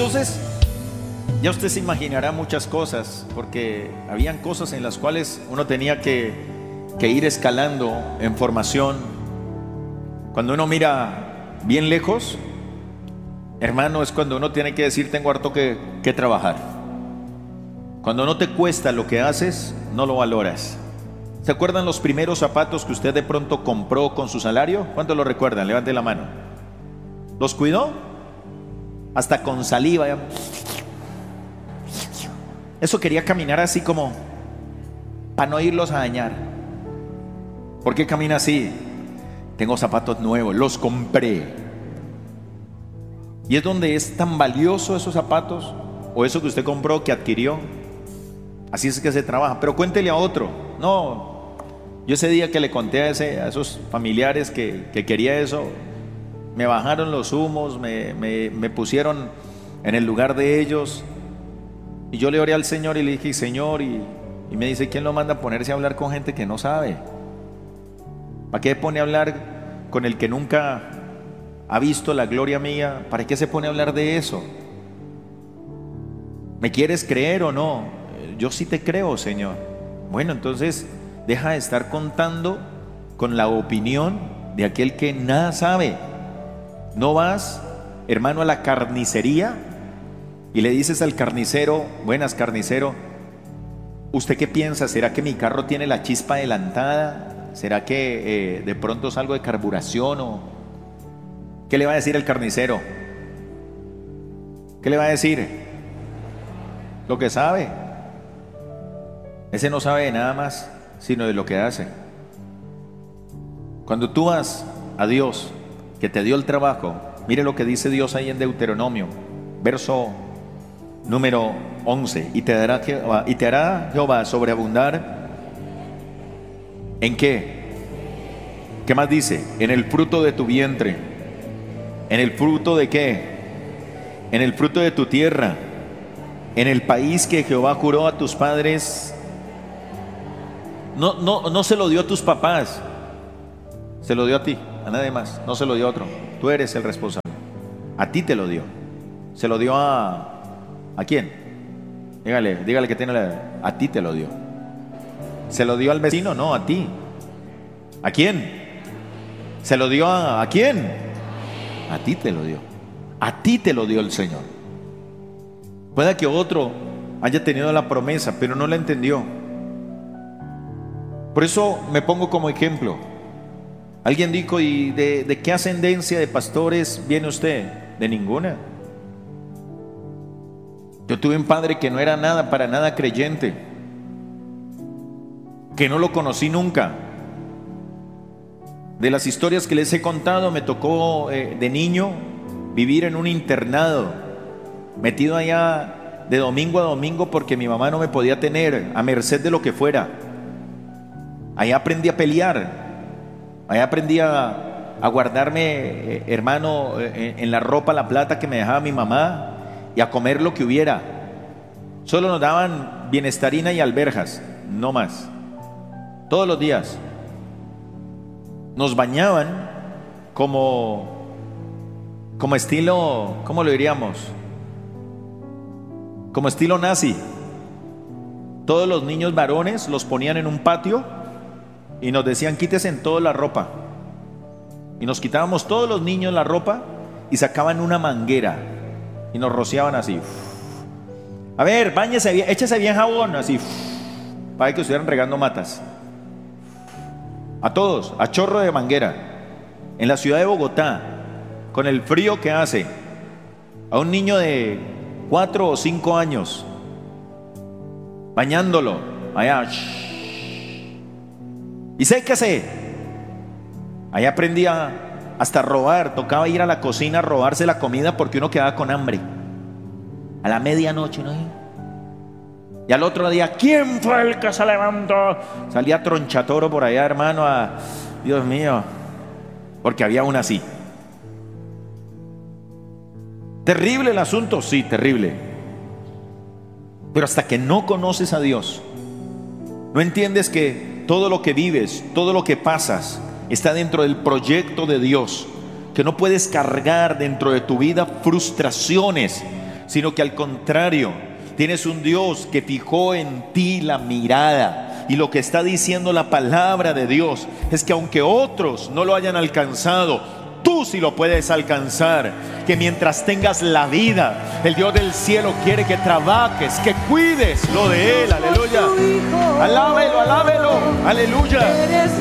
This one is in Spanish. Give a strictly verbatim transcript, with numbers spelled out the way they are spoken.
entonces ya usted se imaginará muchas cosas, porque habían cosas en las cuales uno tenía que, que ir escalando en formación. Cuando uno mira bien lejos, hermano, es cuando uno tiene que decir: tengo harto que, que trabajar. Cuando no te cuesta lo que haces, no lo valoras. ¿Se acuerdan los primeros zapatos que usted de pronto compró con su salario? ¿Cuántos lo recuerdan? Levante la mano. ¿Los cuidó? Hasta con saliva. Eso quería caminar así como para no irlos a dañar. ¿Por qué camina así? Tengo zapatos nuevos, los compré. Y es donde es tan valioso esos zapatos o eso que usted compró, que adquirió. Así es que se trabaja. Pero cuéntele a otro. No, yo ese día que le conté a, ese, a esos familiares que, que quería eso, me bajaron los humos, me, me, me pusieron en el lugar de ellos. Y yo le oré al Señor y le dije: Señor, y, y me dice: ¿quién lo manda a ponerse a hablar con gente que no sabe? ¿Para qué pone a hablar con el que nunca ha visto la gloria mía? ¿Para qué se pone a hablar de eso? ¿Me quieres creer o no? Yo sí te creo, Señor. Bueno, entonces deja de estar contando con la opinión de aquel que nada sabe. No vas, hermano, a la carnicería y le dices al carnicero: buenas, carnicero, ¿usted qué piensa? ¿Será que mi carro tiene la chispa adelantada? ¿Será que eh, de pronto es algo de carburación? ¿O qué le va a decir el carnicero? ¿Qué le va a decir? Lo que sabe. Ese no sabe de nada más sino de lo que hace. Cuando tú vas a Dios, que te dio el trabajo, mire lo que dice Dios ahí en Deuteronomio, verso número once: y te dará Jehová, y te hará Jehová sobreabundar. ¿En qué? ¿Qué más dice? En el fruto de tu vientre. ¿En el fruto de qué? En el fruto de tu tierra, en el país que Jehová juró a tus padres. No, no, no se lo dio a tus papás, se lo dio a ti, a nadie más. No se lo dio a otro. Tú eres el responsable. A ti te lo dio. Se lo dio a ¿a quién? Dígale, dígale que tiene la, a ti te lo dio. ¿Se lo dio al vecino? No, a ti. ¿A quién? ¿Se lo dio a, a quién? A ti te lo dio. A ti te lo dio el Señor. Puede que otro haya tenido la promesa, pero no la entendió. Por eso me pongo como ejemplo. Alguien dijo: ¿y de, de qué ascendencia de pastores viene usted? De ninguna. Yo tuve un padre que no era nada, para nada creyente, que no lo conocí nunca. De las historias que les he contado, me tocó eh, de niño vivir en un internado, metido allá de domingo a domingo porque mi mamá no me podía tener, a merced de lo que fuera. Allá aprendí a pelear, allá aprendí a, a guardarme, eh, hermano, eh, en la ropa la plata que me dejaba mi mamá y a comer lo que hubiera. Solo nos daban bienestarina y alberjas, no más. Todos los días nos bañaban como, como estilo, ¿cómo lo diríamos? Como estilo nazi. Todos los niños varones los ponían en un patio y nos decían: quítese en toda la ropa. Y nos quitábamos todos los niños la ropa y sacaban una manguera y nos rociaban así. A ver, báñese bien, échese bien jabón, así, para que estuvieran regando matas. A todos, a chorro de manguera. En la ciudad de Bogotá, con el frío que hace, a un niño de cuatro o cinco años, bañándolo, allá. Y séquese. Ahí aprendía hasta robar. Tocaba ir a la cocina a robarse la comida porque uno quedaba con hambre. A la medianoche, ¿no? Y al otro día, ¿quién fue el que se levantó? Salía tronchatoro por allá, hermano, a... Dios mío, porque había una así. Terrible el asunto, sí, terrible. Pero hasta que no conoces a Dios, no entiendes que todo lo que vives, todo lo que pasas, está dentro del proyecto de Dios, que no puedes cargar dentro de tu vida frustraciones, sino que al contrario, tienes un Dios que fijó en ti la mirada. Y lo que está diciendo la palabra de Dios es que aunque otros no lo hayan alcanzado, tú sí lo puedes alcanzar. Que mientras tengas la vida, el Dios del cielo quiere que trabajes, que cuides lo de Él. Aleluya. Alábelo, alábelo. Aleluya.